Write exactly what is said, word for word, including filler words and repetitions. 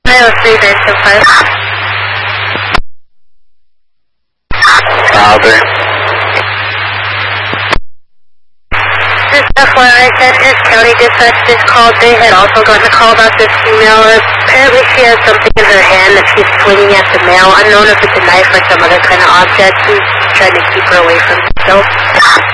nine oh three nine seven five. Father. Just F Y I, Texas County Dispatch just called. They had also gotten a call about this female. Apparently she has something in her hand that she's swinging at the male. Unknown if it's a knife or some other kind of object. She's trying to keep her away from herself.